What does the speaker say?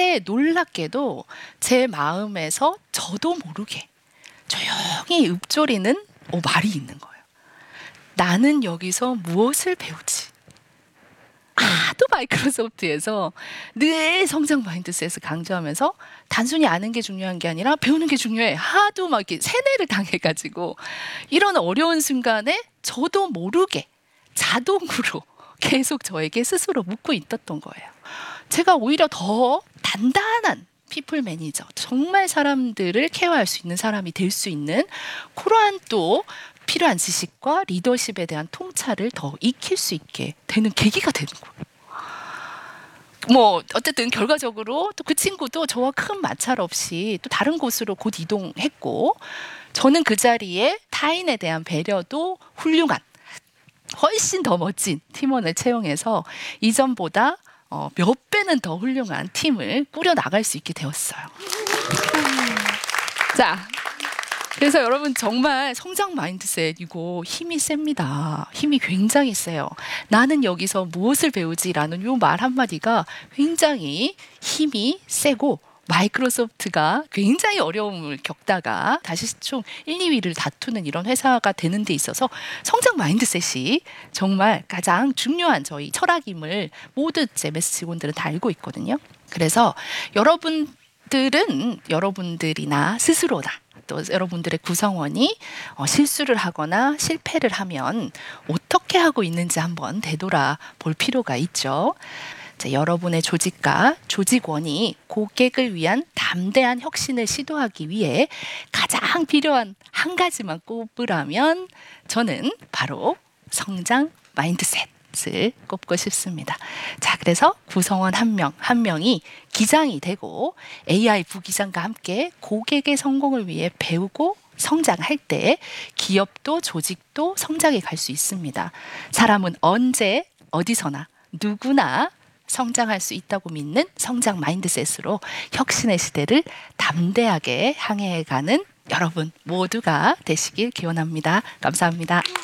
그때 놀랍게도 제 마음에서 저도 모르게 조용히 읊조리는 말이 있는 거예요. 나는 여기서 무엇을 배우지? 하도 마이크로소프트에서 늘 성장 마인드셋을 강조하면서 단순히 아는 게 중요한 게 아니라 배우는 게 중요해. 하도 막 이렇게 세뇌를 당해가지고 이런 어려운 순간에 저도 모르게 자동으로 계속 저에게 스스로 묻고 있었던 거예요. 제가 오히려 더 단단한 피플 매니저, 정말 사람들을 케어할 수 있는 사람이 될 수 있는 그러한 또 필요한 지식과 리더십에 대한 통찰을 더 익힐 수 있게 되는 계기가 되는 거예요. 뭐 어쨌든 결과적으로 또 그 친구도 저와 큰 마찰 없이 또 다른 곳으로 곧 이동했고, 저는 그 자리에 타인에 대한 배려도 훌륭한, 훨씬 더 멋진 팀원을 채용해서 이전보다 몇 배는 더 훌륭한 팀을 꾸려 나갈 수 있게 되었어요. 자, 그래서 여러분 정말 성장 마인드셋이고 힘이 셉니다. 힘이 굉장히 세요. 나는 여기서 무엇을 배우지라는 이 말 한마디가 굉장히 힘이 세고, 마이크로소프트가 굉장히 어려움을 겪다가 다시 총 1, 2위를 다투는 이런 회사가 되는 데 있어서 성장 마인드셋이 정말 가장 중요한 저희 철학임을 모두 제메스 직원들은 다 알고 있거든요. 그래서 여러분들은 여러분들이나 스스로나 또 여러분들의 구성원이 실수를 하거나 실패를 하면 어떻게 하고 있는지 한번 되돌아 볼 필요가 있죠. 자, 여러분의 조직과 조직원이 고객을 위한 담대한 혁신을 시도하기 위해 가장 필요한 한 가지만 꼽으라면 저는 바로 성장 마인드셋을 꼽고 싶습니다. 자, 그래서 구성원 한 명 한 명이 기장이 되고 AI 부기장과 함께 고객의 성공을 위해 배우고 성장할 때 기업도 조직도 성장해 갈 수 있습니다. 사람은 언제 어디서나 누구나 성장할 수 있다고 믿는 성장 마인드셋으로 혁신의 시대를 담대하게 향해가는 여러분 모두가 되시길 기원합니다. 감사합니다.